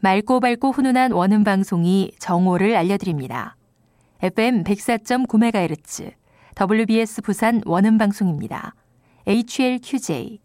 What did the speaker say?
맑고 밝고 훈훈한 원음 방송이 정오를 알려드립니다. FM 104.9MHz WBS 부산 원음 방송입니다. HLQJ